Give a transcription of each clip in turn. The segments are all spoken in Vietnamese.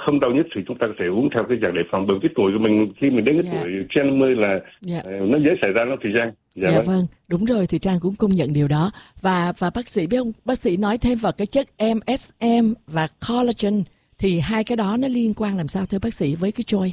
không đau nhức thì chúng ta có thể uống theo cái dạng đề phòng. Bởi cái tuổi của mình khi mình đến cái tuổi trên 50 là nó dễ xảy ra lắm Thùy Trang. Dạ vâng, đúng rồi, Thùy Trang cũng công nhận điều đó. Và bác sĩ biết không, bác sĩ nói thêm vào cái chất MSM và collagen, thì hai cái đó nó liên quan làm sao thưa bác sĩ với cái joy?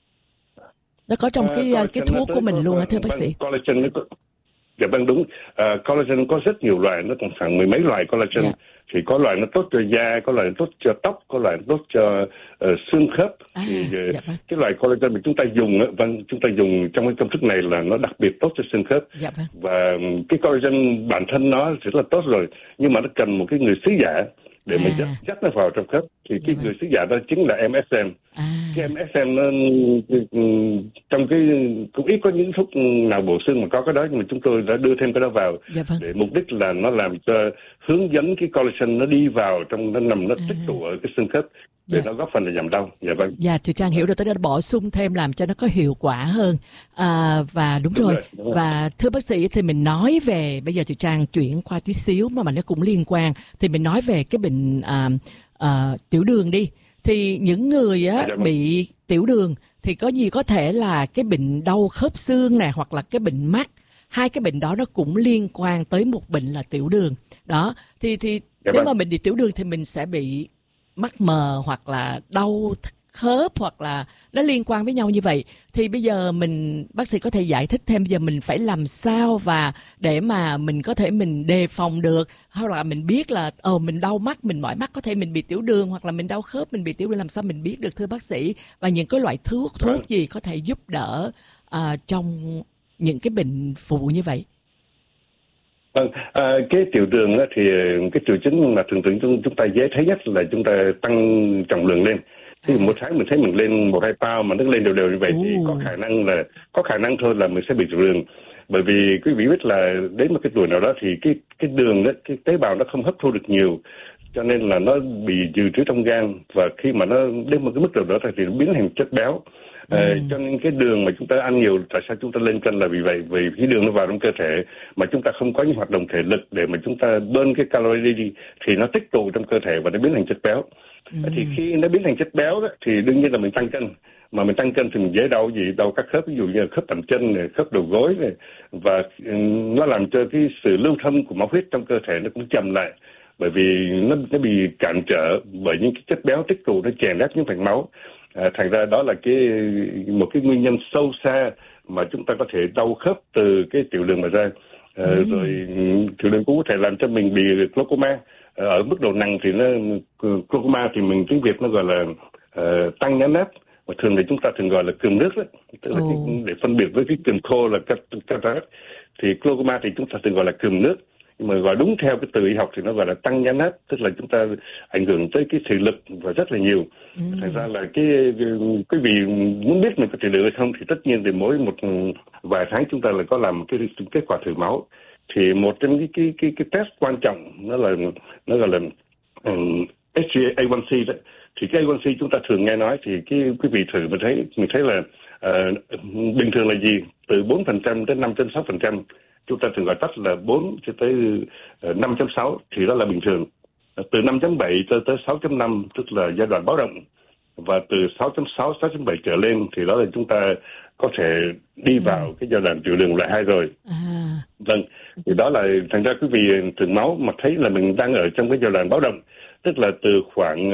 Nó có trong cái thuốc của mình luôn hả thưa bác sĩ? Collagen nó có, dạ vâng đúng. Collagen có rất nhiều loại, nó còn khoảng mười mấy loại collagen. Thì có loại nó tốt cho da, có loại nó tốt cho tóc, có loại nó tốt cho xương khớp. Thì cái loại collagen mà chúng ta dùng, chúng ta dùng trong cái công thức này là nó đặc biệt tốt cho xương khớp. Và cái collagen bản thân nó rất là tốt rồi, nhưng mà nó cần một cái người sứ giả để mà dắt nó vào trong khớp. Thì cái người sứ giả đó chính là MSM. Cái MSM nó trong cái cũng ít có những thuốc nào bổ sung mà có cái đó, nhưng mà chúng tôi đã đưa thêm cái đó vào để mục đích là nó làm cho hướng dẫn cái collagen nó đi vào trong, nó nằm, nó tích tụ ở cái xương khớp để nó góp phần là giảm đau. Dạ vâng. Dạ, Thùy Trang hiểu rồi, tôi đã bổ sung thêm làm cho nó có hiệu quả hơn. Và đúng rồi. Và thưa bác sĩ thì mình nói về, bây giờ Thùy Trang chuyển qua tí xíu mà nó cũng liên quan, thì mình nói về cái bệnh tiểu đường đi. Thì những người bị tiểu đường thì có thể là cái bệnh đau khớp xương nè, hoặc là cái bệnh mắt. Hai cái bệnh đó nó cũng liên quan tới một bệnh là tiểu đường. Đó, thì nếu mà mình bị tiểu đường thì mình sẽ bị mắt mờ hoặc là đau khớp, hoặc là nó liên quan với nhau như vậy. Thì bây giờ bác sĩ có thể giải thích thêm bây giờ mình phải làm sao và để mà mình có thể mình đề phòng được, hoặc là mình biết là mình đau mắt, mình mỏi mắt, có thể mình bị tiểu đường, hoặc là mình đau khớp mình bị tiểu đường, làm sao mình biết được thưa bác sĩ? Và những cái loại thuốc gì có thể giúp đỡ trong những cái bệnh phụ như vậy? Vâng, cái tiểu đường thì cái triệu chứng mà thường chúng ta dễ thấy nhất là chúng ta tăng trọng lượng lên. Thì một tháng mình thấy mình lên 1-2 pound mà nó lên đều như vậy thì có khả năng thôi là mình sẽ bị tiểu đường. Bởi vì quý vị biết là đến một cái tuổi nào đó thì cái đường đó, cái tế bào nó không hấp thu được nhiều, cho nên là nó bị dự trữ trong gan, và khi mà nó đến một cái mức độ đó thì nó biến thành chất béo. Cho nên cái đường mà chúng ta ăn nhiều, tại sao chúng ta lên cân là vì vậy, vì cái đường nó vào trong cơ thể mà chúng ta không có những hoạt động thể lực để mà chúng ta burn cái calorie đi thì nó tích tụ trong cơ thể và nó biến thành chất béo. Thì khi nó biến thành chất béo đó, thì đương nhiên là mình tăng cân, mà mình tăng cân thì mình dễ đau đau các khớp, ví dụ như là khớp bàn chân này, khớp đầu gối này, và nó làm cho cái sự lưu thông của máu huyết trong cơ thể nó cũng chậm lại, bởi vì nó bị cản trở bởi những cái chất béo tích tụ, nó chèn ép những mạch máu. Thành ra đó là một cái nguyên nhân sâu xa mà chúng ta có thể đau khớp từ cái tiểu đường mà ra. Rồi tiểu đường cũng có thể làm cho mình bị glaucoma. Ở mức độ nặng thì glaucoma thì mình tiếng Việt nó gọi là tăng nhãn áp, và thường thì chúng ta thường gọi là cườm nước đó. Tức là để phân biệt với cái cườm khô là cataract, thì glaucoma thì chúng ta thường gọi là cườm nước. Nhưng mà gọi đúng theo cái từ y học thì nó gọi là tăng nhãn áp, tức là chúng ta ảnh hưởng tới cái thị lực và rất là nhiều. Thành ra là quý vị muốn biết mình có thị lực hay không thì tất nhiên thì mỗi một vài tháng chúng ta lại có làm cái kết quả thử máu. Thì một trong cái test quan trọng nó gọi là HbA1c đó. Thì cái A1C chúng ta thường nghe nói, thì quý vị thử mình thấy là bình thường là gì? Từ 4% đến 5.6%. Chúng ta thường gọi tắt là 4 cho tới 5.6 thì đó là bình thường. Từ 5.7 cho tới 6.5 tức là giai đoạn báo động. Và từ 6.6, 6.7 trở lên thì đó là chúng ta có thể đi vào cái giai đoạn tiểu đường loại 2 rồi. Vâng, thì đó là thành ra quý vị thử máu mà thấy là mình đang ở trong cái giai đoạn báo động, tức là từ khoảng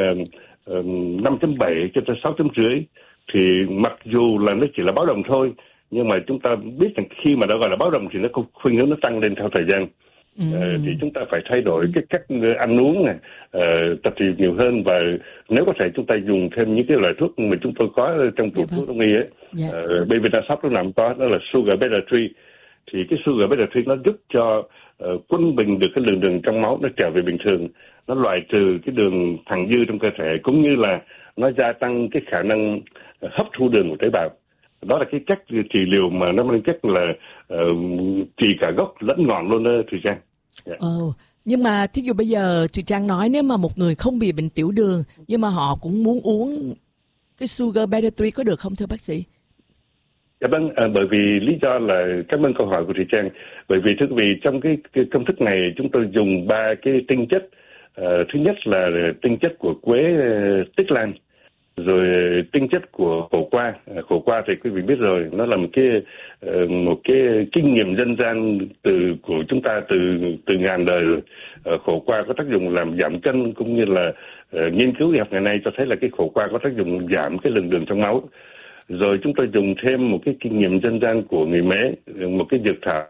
5.7 cho tới 6.5, thì mặc dù là nó chỉ là báo động thôi, nhưng mà chúng ta biết rằng khi mà đã gọi là báo động thì nó có khuynh hướng nó tăng lên theo thời gian. Thì chúng ta phải thay đổi cái cách ăn uống này, tập thể dục nhiều hơn, và nếu có thể chúng ta dùng thêm những cái loại thuốc mà chúng tôi có trong tủ thuốc đông y ấy. Bên Vitasop lúc nào cũng có, đó là Sugar Beta 3. Thì cái Sugar Beta 3 nó giúp cho quân bình được cái lượng đường trong máu, nó trở về bình thường, nó loại trừ cái đường thặng dư trong cơ thể, cũng như là nó gia tăng cái khả năng hấp thu đường của tế bào. Đó là cái cách trị liệu mà nó mang cách là trị cả gốc lẫn ngọn luôn đó Thùy Trang. Nhưng mà thí dụ bây giờ Thùy Trang nói nếu mà một người không bị bệnh tiểu đường nhưng mà họ cũng muốn uống cái Sugar Beta 3 có được không thưa bác sĩ? Dạ vâng, bởi vì lý do là, cảm ơn câu hỏi của Thùy Trang. Bởi vì thưa quý vị, trong cái công thức này chúng tôi dùng 3 cái tinh chất. Thứ nhất là tinh chất của quế tích lan, Rồi tinh chất của khổ qua thì quý vị biết rồi, nó là một cái kinh nghiệm dân gian của chúng ta từ ngàn đời rồi. Khổ qua có tác dụng làm giảm cân, cũng như là nghiên cứu y học ngày nay cho thấy là cái khổ qua có tác dụng giảm cái lượng đường trong máu. Rồi chúng tôi dùng thêm một cái kinh nghiệm dân gian của người Mễ, một cái dược thảo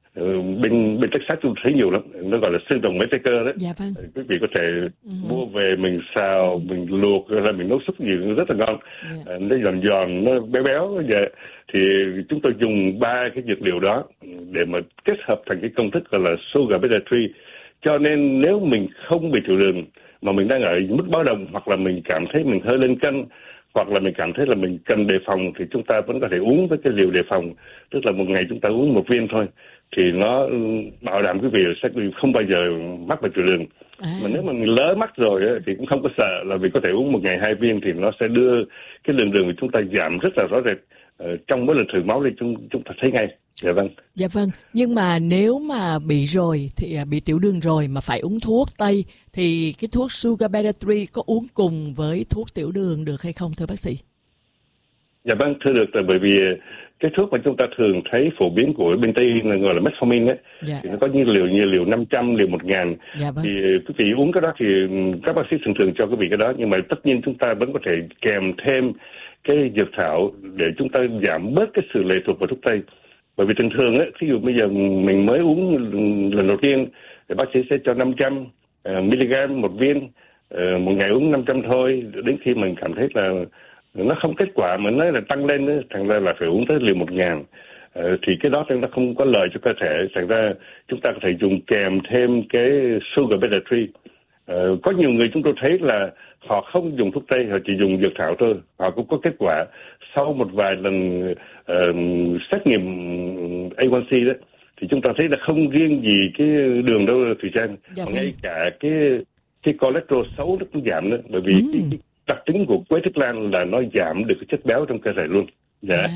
bên Texas chúng thấy nhiều lắm, nó gọi là xương rồng mấy tay cơ đấy. Dạ vâng. Quý vị có thể mua về mình xào, mình luộc rồi là mình nấu súp gì rất là ngon. Nó giòn giòn, nó béo béo vậy. Thì chúng tôi dùng 3 cái dược liệu đó để mà kết hợp thành cái công thức gọi là sugar beta 3. Cho nên nếu mình không bị tiểu đường mà mình đang ở mức báo động, hoặc là mình cảm thấy mình hơi lên cân, hoặc là mình cảm thấy là mình cần đề phòng, thì chúng ta vẫn có thể uống với cái liều đề phòng, tức là một ngày chúng ta uống 1 viên thôi, thì nó bảo đảm quý vị sẽ không bao giờ mắc bệnh tiểu đường. Mà nếu mà mình lỡ mắc rồi thì cũng không có sợ, là vì có thể uống một ngày 2 viên thì nó sẽ đưa cái lượng đường của chúng ta giảm rất là rõ rệt. Trong mỗi lần thử máu thì chúng ta thấy ngay. Dạ vâng. Dạ vâng. Nhưng mà nếu mà bị rồi thì bị tiểu đường rồi mà phải uống thuốc tây, thì cái thuốc Sugar Beta 3 có uống cùng với thuốc tiểu đường được hay không thưa bác sĩ? Dạ vâng, thưa được, bởi vì cái thuốc mà chúng ta thường thấy phổ biến của bên Tây là gọi là metformin ấy, thì nó có như liều 500, liều 1000. Thì quý vị uống cái đó thì các bác sĩ thường cho quý vị cái đó, nhưng mà tất nhiên chúng ta vẫn có thể kèm thêm cái dược thảo để chúng ta giảm bớt cái sự lệ thuộc vào thuốc Tây. Bởi vì thường ấy, ví dụ bây giờ mình mới uống lần đầu tiên thì bác sĩ sẽ cho 500 mg một viên, một ngày uống 500 thôi, đến khi mình cảm thấy là nó không kết quả mà nó là tăng lên nữa, thành ra là phải uống tới liều 1000. Thì cái đó nó không có lợi cho cơ thể, thành ra chúng ta có thể dùng kèm thêm cái Sugar Beta 3. Có nhiều người chúng tôi thấy là họ không dùng thuốc Tây, họ chỉ dùng dược thảo thôi, họ cũng có kết quả. Sau một vài lần xét nghiệm A1C đó, thì chúng ta thấy là không riêng gì cái đường đâu Thùy Trang, mà ngay cả cái cholesterol xấu nó cũng giảm nữa, bởi vì cái đặc tính của quế thức lan là nó giảm được cái chất béo trong cơ thể luôn. Dạ.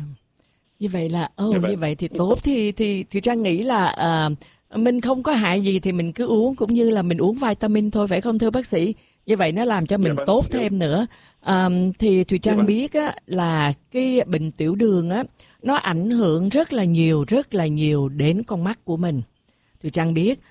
Như vậy là như vậy thì tốt. Thì Thùy Trang nghĩ là mình không có hại gì thì mình cứ uống, cũng như là mình uống vitamin thôi, phải không thưa bác sĩ? Như vậy nó làm cho mình tốt thêm nữa. Thì Thùy Trang biết á, là cái bệnh tiểu đường á, nó ảnh hưởng rất là nhiều đến con mắt của mình. Thùy Trang biết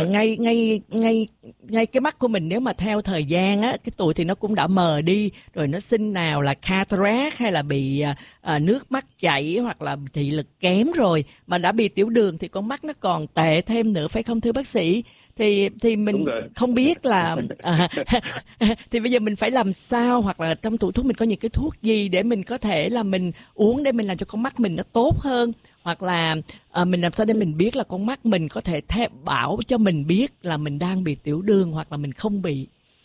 ngay cái mắt của mình, nếu mà theo thời gian á, cái tuổi thì nó cũng đã mờ đi rồi, nó sinh nào là cataract hay là bị nước mắt chảy hoặc là thị lực kém rồi, mà đã bị tiểu đường thì con mắt nó còn tệ thêm nữa, phải không thưa bác sĩ? Thì mình không biết là thì bây giờ mình phải làm sao, hoặc là trong tủ thuốc mình có những cái thuốc gì để mình có thể là mình uống để mình làm cho con mắt mình nó tốt hơn, hoặc là mình làm sao để mình biết là con mắt mình có thể bảo cho mình biết là mình đang bị tiểu đường hoặc là mình không bị.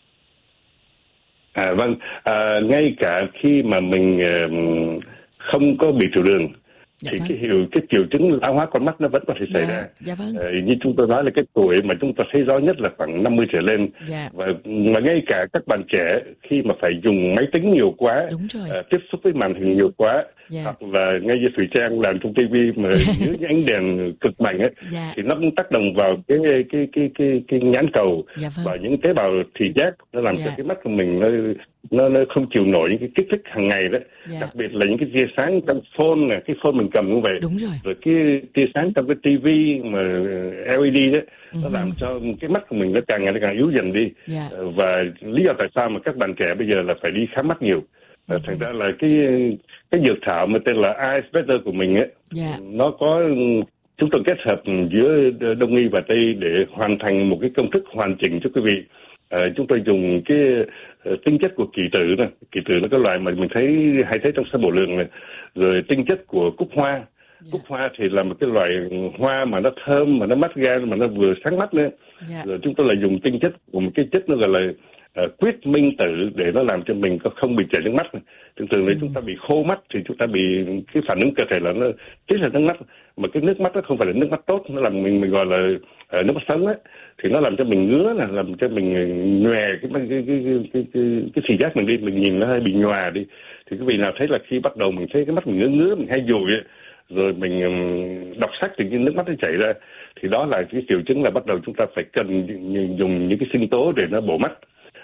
Vâng, ngay cả khi mà mình không có bị tiểu đường thì cái triệu chứng lão hóa con mắt nó vẫn có thể xảy ra. Như chúng tôi nói là cái tuổi mà chúng ta thấy rõ nhất là khoảng 50 trở lên. Và mà ngay cả các bạn trẻ khi mà phải dùng máy tính nhiều quá, tiếp xúc với màn hình nhiều quá, hoặc là ngay như Thùy Trang làm trong TV mà dưới những ánh đèn cực mạnh ấy, thì nó cũng tác động vào cái nhãn cầu và những tế bào thị giác, nó làm cho cái mắt của mình nó không chịu nổi những cái kích thích hàng ngày đó. Đặc biệt là những cái tia sáng trong phone này, cái phone mình cầm cũng vậy. Rồi cái tia sáng trong cái TV mà LED đó, nó làm cho cái mắt của mình nó càng ngày càng yếu dần đi. Và lý do tại sao mà các bạn trẻ bây giờ là phải đi khám mắt nhiều. Thành ra là cái dược thảo mà tên là Eyes Better của mình ấy, nó có, chúng tôi kết hợp giữa Đông y và Tây để hoàn thành một cái công thức hoàn chỉnh cho quý vị. Chúng tôi dùng cái tinh chất của kỳ tử này. Kỳ tử là cái loại mà mình hay thấy trong sữa bò lượng này. Rồi tinh chất của cúc hoa. Cúc hoa thì là một cái loại hoa mà nó thơm, mà nó mát gan, mà nó vừa sáng mắt nữa. Rồi chúng tôi lại dùng tinh chất của một cái chất nó gọi là quyết minh tử, để nó làm cho mình không bị chảy nước mắt. Thường là chúng ta bị khô mắt thì chúng ta bị cái phản ứng cơ thể là nó tiết ra nước mắt, mà cái nước mắt nó không phải là nước mắt tốt, nó làm mình gọi là nước mắt sống ấy, thì nó làm cho mình ngứa, là làm cho mình nhòe cái thị giác mình đi, mình nhìn nó hơi bị nhòa đi. Thì quý vị nào thấy là khi bắt đầu mình thấy cái mắt mình ngứa, mình hay dụi ấy, rồi mình đọc sách thì nước mắt nó chảy ra, thì đó là cái triệu chứng là bắt đầu chúng ta phải cần dùng những cái sinh tố để nó bổ mắt.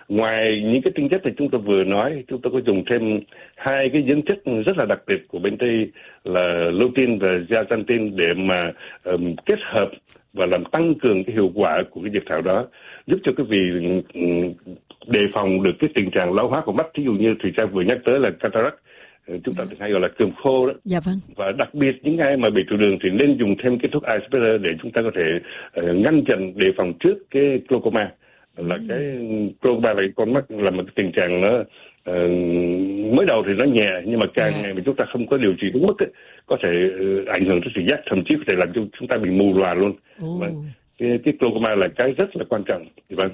ngoài những cái tinh chất thì chúng tôi vừa nói, chúng tôi có dùng thêm 2 cái dưỡng chất rất là đặc biệt của bên Tây là lutein và zeaxanthin để mà kết hợp và làm tăng cường cái hiệu quả của cái dược thảo đó, giúp cho cái vị đề phòng được cái tình trạng lão hóa của mắt. Ví dụ như Thùy Trang vừa nhắc tới là cataract, chúng ta hay gọi là cườm khô đó. Dạ vâng. Và đặc biệt những ai mà bị tiểu đường thì nên dùng thêm cái thuốc Iceberg để chúng ta có thể ngăn chặn đề phòng trước cái glaucoma. Là cái glaucoma là con mắt là một cái tình trạng nó mới đầu thì nó nhẹ, nhưng mà càng ngày mà chúng ta không có điều trị đúng mức ấy, có thể ảnh hưởng tới thị giác, thậm chí có thể làm cho chúng ta bị mù lòa luôn. Cái glaucoma là cái rất là quan trọng. Vâng.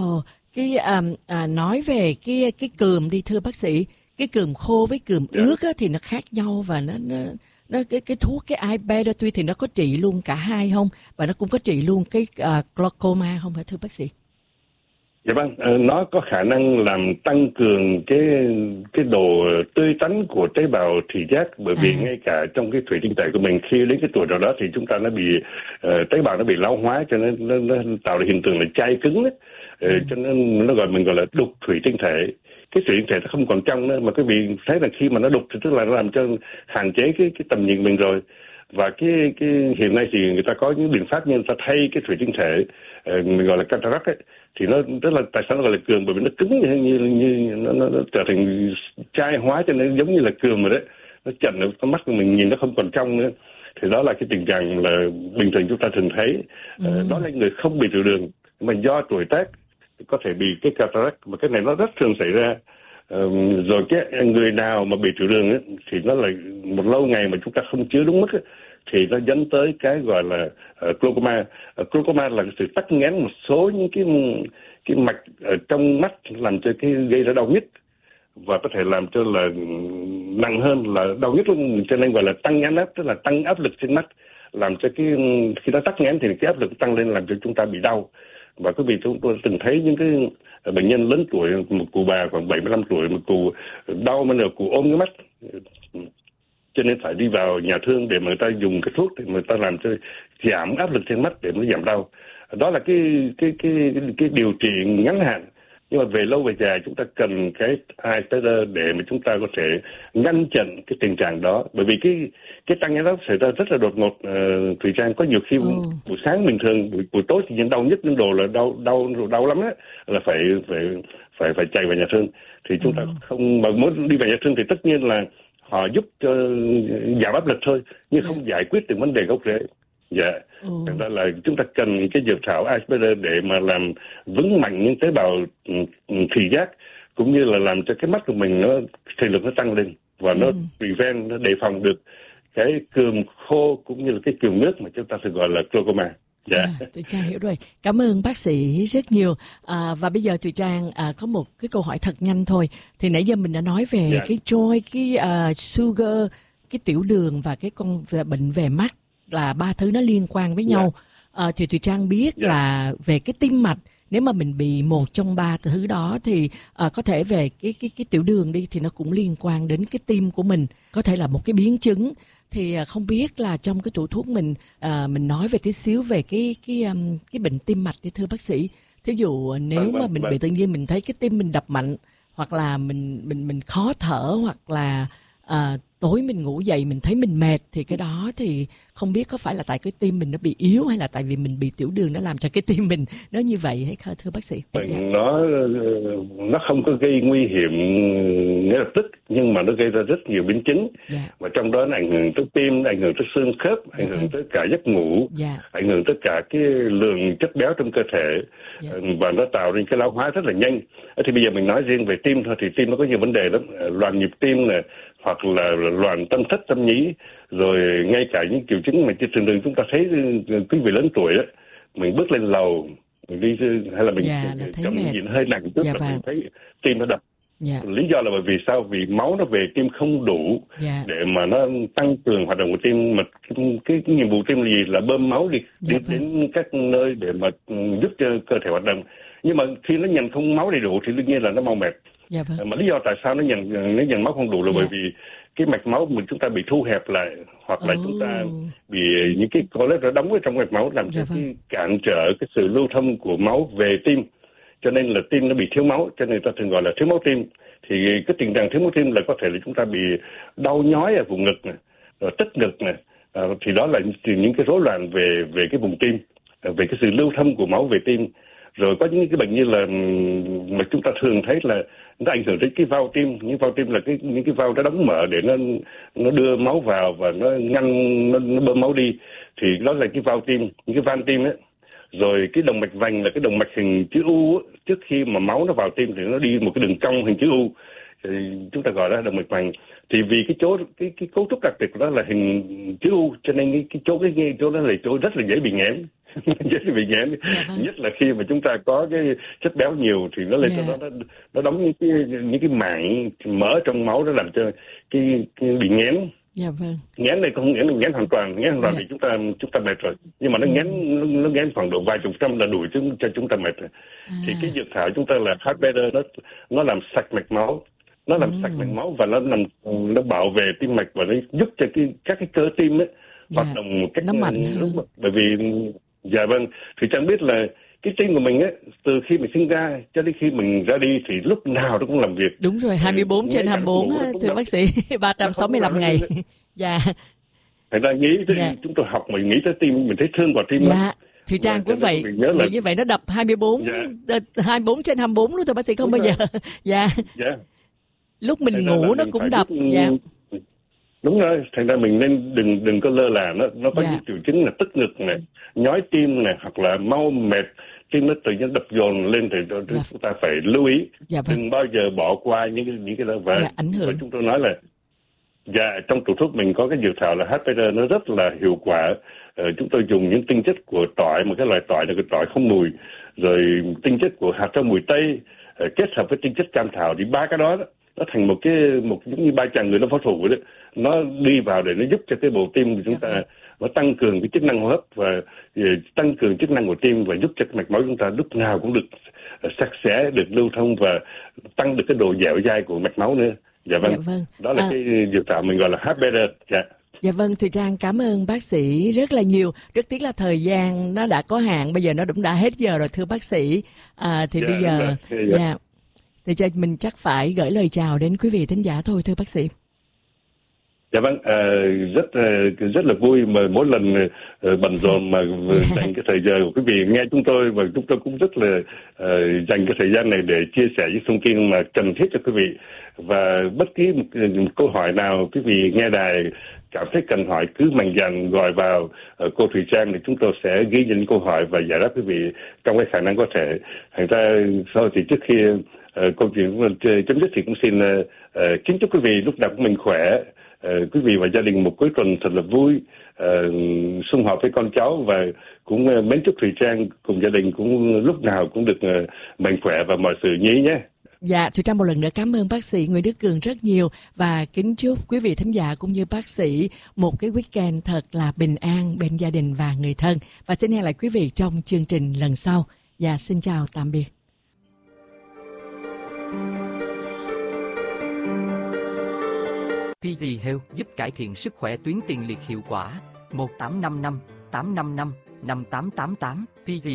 Nói về cái cườm đi thưa bác sĩ, cái cườm khô với cườm ướt á, thì nó khác nhau, và nó cái thuốc cái Ibedotin thì nó có trị luôn cả hai không, và nó cũng có trị luôn cái glaucoma không hả thưa bác sĩ? Dạ vâng, nó có khả năng làm tăng cường cái độ tươi tắn của tế bào thị giác, bởi vì ngay cả trong cái thủy tinh thể của mình khi đến cái tuổi nào đó thì chúng ta nó bị tế bào nó bị lão hóa, cho nên nó tạo ra hiện tượng là chai cứng đấy. Cho nên nó mình gọi là đục thủy tinh thể. Cái thủy tinh thể nó không còn trong nữa, mà quý vị thấy là khi mà nó đục thì tức là nó làm cho hạn chế cái tầm nhìn mình rồi. Và cái hiện nay thì người ta có những biện pháp như người ta thay cái thủy tinh thể mình gọi là cataract ấy, thì nó rất là, tại sao nó gọi là cườm, bởi vì nó cứng như nó trở thành chai hóa, cho nên giống như là cườm rồi đấy, nó chặn được con mắt của mình nhìn nó không còn trong nữa. Thì đó là cái tình trạng là bình thường chúng ta thường thấy. Đó là người không bị tiểu đường mà do tuổi tác có thể bị cái cataract, mà cái này nó rất thường xảy ra. Rồi cái người nào mà bị tiểu đường ấy, thì nó là một lâu ngày mà chúng ta không chứa đúng mức ấy, thì nó dẫn tới cái gọi là glaucoma. Glaucoma là sự tắc nghẽn một số những cái mạch ở trong mắt, làm cho cái gây ra đau nhức, và có thể làm cho là nặng hơn là đau nhức luôn, cho nên gọi là tăng nhãn áp, tức là tăng áp lực trên mắt, làm cho cái khi nó tắc nghẽn thì cái áp lực tăng lên làm cho chúng ta bị đau. Và quý vị, chúng tôi từng thấy những cái bệnh nhân lớn tuổi, một cụ bà khoảng 75 tuổi, một cụ đau mà cụ ôm cái mắt, cho nên phải đi vào nhà thương để mà người ta dùng cái thuốc để người ta làm cho giảm áp lực trên mắt để nó giảm đau. Đó là cái điều trị ngắn hạn. Nhưng mà về lâu về dài chúng ta cần cái Iceberg để mà chúng ta có thể ngăn chặn cái tình trạng đó. Bởi vì cái tăng nhãn áp xảy ra rất là đột ngột. Thùy Trang, có nhiều khi buổi sáng bình thường, buổi tối thì những đau nhức, những đồ là đau lắm á, là phải chạy vào nhà thương. Thì chúng ta không mà muốn đi vào nhà thương thì tất nhiên là họ giúp cho giảm áp lực thôi, nhưng không giải quyết được vấn đề gốc rễ. Dạ, thành ra là chúng ta cần cái dược thảo Iceberg để mà làm vững mạnh những tế bào thị giác, cũng như là làm cho cái mắt của mình nó thị lực nó tăng lên, và nó prevent, nó đề phòng được cái cườm khô cũng như là cái cườm nước mà chúng ta thường gọi là glaucoma. Dạ. Thùy Trang hiểu rồi. Cảm ơn bác sĩ rất nhiều. Và bây giờ Thùy Trang có một cái câu hỏi thật nhanh thôi. Thì nãy giờ mình đã nói về cái joy, cái sugar, cái tiểu đường và cái bệnh về mắt, là 3 thứ nó liên quan với nhau. Thì Thùy Trang biết là về cái tim mạch, nếu mà mình bị một trong 3 thứ đó thì có thể về cái tiểu đường đi thì nó cũng liên quan đến cái tim của mình, có thể là một cái biến chứng. Thì không biết là trong cái tủ thuốc mình nói về tí xíu về cái bệnh tim mạch đi thưa bác sĩ. Thí dụ nếu mà mình bị tự nhiên mình thấy cái tim mình đập mạnh, hoặc là mình khó thở, hoặc là tối mình ngủ dậy mình thấy mình mệt, thì cái đó thì không biết có phải là tại cái tim mình nó bị yếu, hay là tại vì mình bị tiểu đường nó làm cho cái tim mình nó như vậy hay thưa bác sĩ? Nó không có gây nguy hiểm ngay lập tức, nhưng mà nó gây ra rất nhiều biến chứng. Và trong đó nó ảnh hưởng tới tim, ảnh hưởng tới xương khớp, ảnh hưởng tới cả giấc ngủ, ảnh hưởng tới cả cái lượng chất béo trong cơ thể, và nó tạo ra cái lão hóa rất là nhanh. Thì bây giờ mình nói riêng về tim thôi, thì tim nó có nhiều vấn đề lắm, loạn nhịp tim này, hoặc là loạn tâm thất, tâm nhĩ, rồi ngay cả những triệu chứng mà trên đường chúng ta thấy quý vị lớn tuổi đó, mình bước lên lầu, mình đi hay là mình trong những gì nó hơi nặng chút là mình thấy tim nó đập. Lý do là bởi vì sao? Vì máu nó về tim không đủ để mà nó tăng cường hoạt động của tim. Mà cái nhiệm vụ tim là gì? Là bơm máu đi đến các nơi để mà giúp cho cơ thể hoạt động. Nhưng mà khi nó nhận không máu đầy đủ thì đương nhiên là nó mau mệt. Mà lý do tại sao nó nhận máu không đủ là bởi vì cái mạch máu của mình chúng ta bị thu hẹp lại, hoặc là chúng ta bị những cái cholesterol đóng ở trong mạch máu, làm cho cái cản trở cái sự lưu thông của máu về tim. cho nên là tim nó bị thiếu máu, cho nên người ta thường gọi là thiếu máu tim. Thì cái tình trạng thiếu máu tim là có thể là chúng ta bị đau nhói ở vùng ngực này, rồi tức ngực này, thì đó là những cái rối loạn về cái vùng tim, về cái sự lưu thông của máu về tim. Rồi có những cái bệnh như là mà chúng ta thường thấy là nó ảnh hưởng đến cái van tim. Những van tim là những cái van nó đóng mở để nó đưa máu vào và nó ngăn nó bơm máu đi, thì đó là cái van tim, những cái van tim ấy. Rồi cái động mạch vành là cái động mạch hình chữ U ấy. Trước khi mà máu nó vào tim thì nó đi một cái đường cong hình chữ U, thì chúng ta gọi là động mạch vành. Thì vì cái cấu trúc đặc biệt của nó là hình chữ U, cho nên cái chỗ đó là chỗ rất là dễ bị nghẽn. Dễ bị nghẽn, nhất là khi mà chúng ta có cái chất béo nhiều thì nó lên nó đóng những cái mảng mỡ trong máu, nó làm cho cái bị nghẽn. Nghẽn này không nghẽn hoàn toàn, thì chúng ta mệt rồi, nhưng mà nó nghẽn khoảng độ vài chục trăm là đủ cho chúng ta mệt rồi. Thì cái dược thảo chúng ta là Heart Better, nó làm sạch mạch máu, sạch mạch máu và nó bảo vệ tim mạch và nó giúp cho các cái cơ tim ấy hoạt động một cách nó mạnh hơn. Bởi vì dạ vâng, thì chẳng biết là cái tim của mình ấy, từ khi mình sinh ra cho đến khi mình ra đi thì lúc nào nó cũng làm việc. Đúng rồi, 24/24 thưa bác sĩ, 365 ngày. Dạ. Thành ra nghĩ tới, chúng tôi học mình nghĩ tới tim, mình thấy thương vào tim lắm. Thùy Trang cũng vậy, như vậy nó đập 24/24 luôn thưa bác sĩ, không bao giờ. Dạ. Lúc mình ngủ nó cũng đập. Đúng rồi, thành ra mình nên đừng có lơ là nó có những triệu chứng là tức ngực này, nhói tim này, hoặc là mau mệt, tim nó tự nhiên đập dồn lên thì chúng ta phải lưu ý, đừng bao giờ bỏ qua những cái đó. Và chúng tôi nói là trong tủ thuốc mình có cái dược thảo là Heart Better, nó rất là hiệu quả. Chúng tôi dùng những tinh chất của tỏi, một cái loại tỏi là cái tỏi không mùi, rồi tinh chất của hạt rau mùi tây kết hợp với tinh chất cam thảo, thì ba cái đó nó thành một giống như ba chàng người nó phẫu thuật đấy, nó đi vào để nó giúp cho cái bộ tim của chúng ta nó tăng cường cái chức năng hô hấp và tăng cường chức năng của tim, và giúp cho mạch máu chúng ta lúc nào cũng được sạch sẽ, được lưu thông và tăng được cái độ dẻo dai của mạch máu nữa. Dạ vâng. Đó là cái dược thảo mình gọi là Heart Better. Dạ vâng, Thùy Trang cảm ơn bác sĩ rất là nhiều. Rất tiếc là thời gian nó đã có hạn, bây giờ nó cũng đã hết giờ rồi thưa bác sĩ. Thì bây giờ thì mình chắc phải gửi lời chào đến quý vị thính giả thôi thưa bác sĩ. Dạ vâng, rất là vui mà mỗi lần bận rộn mà dành cái thời giờ của quý vị nghe chúng tôi, và chúng tôi cũng rất là dành cái thời gian này để chia sẻ những thông tin mà cần thiết cho quý vị. Và bất kỳ một câu hỏi nào quý vị nghe đài cảm thấy cần hỏi, cứ mạnh dạn gọi vào cô Thùy Trang, thì chúng tôi sẽ ghi nhận câu hỏi và giải đáp quý vị trong cái khả năng có thể. Thành ra sau thì trước khi câu chuyện chấm dứt thì cũng xin kính chúc quý vị lúc nào cũng mình khỏe, quý vị và gia đình một cuối tuần thật là vui, sum họp với con cháu, và cũng mến chúc Thùy Trang cùng gia đình cũng lúc nào cũng được mạnh khỏe và mọi sự nhí nhé. Dạ, Thùy Trang một lần nữa cảm ơn bác sĩ Nguyễn Đức Cường rất nhiều, và kính chúc quý vị thính giả cũng như bác sĩ một cái weekend thật là bình an bên gia đình và người thân. Và xin hẹn lại quý vị trong chương trình lần sau. Dạ, xin chào tạm biệt. PG Health giúp cải thiện sức khỏe tuyến tiền liệt hiệu quả. 1855 855 5888 PG.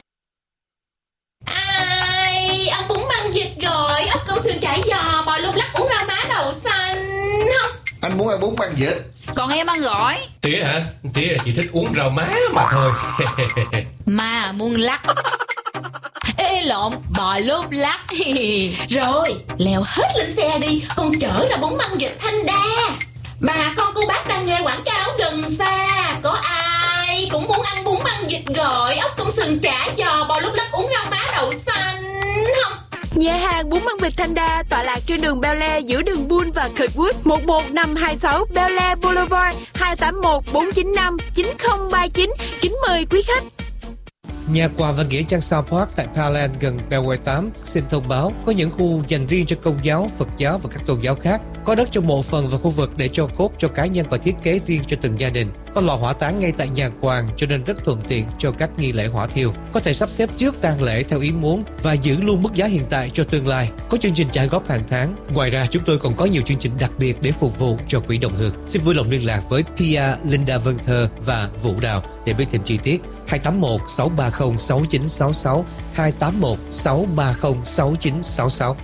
Ông bún băng vịt rồi, ốc câu sườn chả giò, bò lúc lắc, uống rau má đậu xanh không? Anh muốn ăn bún băng vịt. Còn em ăn gỏi. Tía hả? Tía chỉ thích uống rau má mà thôi. Mà muốn lắc. Ê lộn, bò lúc lắc. Rồi, leo hết lên xe đi, con chở ra bún băng vịt Thanh Đa. Bà con cô bác đang nghe quảng cáo gần xa, có ai cũng muốn ăn bún băng vịt gỏi, ốc công sườn chả giò, bò lúc lắc, uống rau má đậu xanh không? Nhà hàng bún băng vịt Thanh Đa tọa lạc trên đường Bel Air giữa đường Bull và Kirkwood, 11526 Bel Air Boulevard, 281 495 9039. Kính mời quý khách. Nhà quà và nghĩa trang South Park tại Pearland gần Beltway 8 xin thông báo có những khu dành riêng cho Công giáo, Phật giáo và các tôn giáo khác. Có đất trong mộ phần và khu vực để cho cốt cho cá nhân và thiết kế riêng cho từng gia đình. Có lò hỏa táng ngay tại nhà quàng cho nên rất thuận tiện cho các nghi lễ hỏa thiêu. Có thể sắp xếp trước tang lễ theo ý muốn và giữ luôn mức giá hiện tại cho tương lai. Có chương trình trả góp hàng tháng. Ngoài ra chúng tôi còn có nhiều chương trình đặc biệt để phục vụ cho quỹ đồng hương. Xin vui lòng liên lạc với Pia, Linda Vân Thơ và Vũ Đào để biết thêm chi tiết. 281 630 6966, 281 630 6966.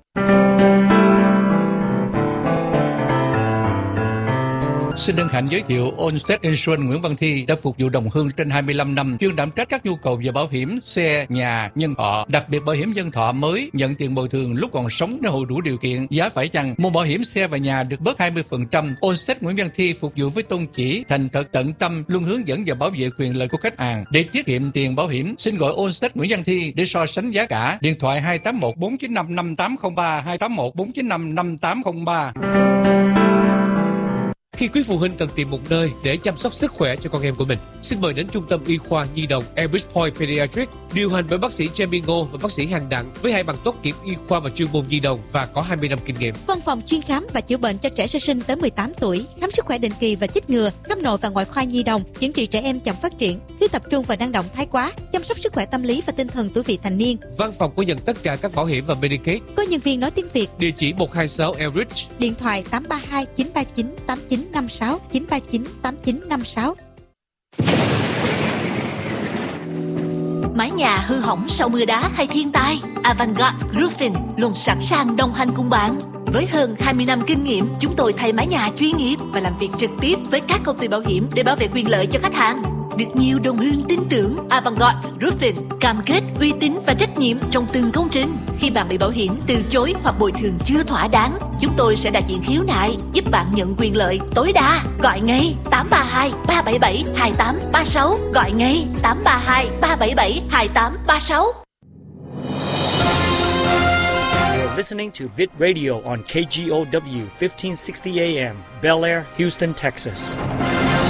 Xin hân hạnh giới thiệu Allstate Insurance Nguyễn Văn Thi đã phục vụ đồng hương trên 25 năm, chuyên đảm trách các nhu cầu về bảo hiểm xe, nhà, nhân thọ, đặc biệt bảo hiểm nhân thọ mới nhận tiền bồi thường lúc còn sống nếu hộ đủ điều kiện, giá phải chăng. Mua bảo hiểm xe và nhà được bớt 20%. Allstate Nguyễn Văn Thi phục vụ với tôn chỉ thành thật tận tâm, luôn hướng dẫn và bảo vệ quyền lợi của khách hàng. Để tiết kiệm tiền bảo hiểm, xin gọi Allstate Nguyễn Văn Thi để so sánh giá cả. Điện thoại 281 495 5803, 281 495 5803. Khi quý phụ huynh cần tìm một nơi để chăm sóc sức khỏe cho con em của mình, xin mời đến Trung tâm Y khoa Nhi đồng Elbridge Point Pediatrics, điều hành bởi bác sĩ Jamie Ngô và bác sĩ Hằng Đặng với 2 bằng tốt nghiệp y khoa và chuyên môn nhi đồng và có 20 năm kinh nghiệm. Văn phòng chuyên khám và chữa bệnh cho trẻ sơ sinh tới 18 tuổi, khám sức khỏe định kỳ và chích ngừa, khám nội và ngoại khoa nhi đồng, chữa trị trẻ em chậm phát triển, thiếu tập trung và năng động thái quá, chăm sóc sức khỏe tâm lý và tinh thần tuổi vị thành niên. Văn phòng có nhận tất cả các bảo hiểm và Medicaid. Có nhân viên nói tiếng Việt. Địa chỉ 126 Elbridge. Điện thoại 832 939 8956, 939 8956. Mái nhà hư hỏng sau mưa đá hay thiên tai, Avantgarde Roofing luôn sẵn sàng đồng hành cùng bạn. Với hơn 20 năm kinh nghiệm, chúng tôi thay mái nhà chuyên nghiệp và làm việc trực tiếp với các công ty bảo hiểm để bảo vệ quyền lợi cho khách hàng. Được nhiều đồng hương tin tưởng, Avantgarde Roofing cam kết uy tín và trách nhiệm trong từng công trình. Khi bạn bị bảo hiểm từ chối hoặc bồi thường chưa thỏa đáng, chúng tôi sẽ đại diện khiếu nại, giúp bạn nhận quyền lợi tối đa. Gọi ngay 832 377 2836. Gọi ngay 832 377 2836. Listening to Vid Radio on KGOW 1560 AM, Bel Air, Houston, Texas.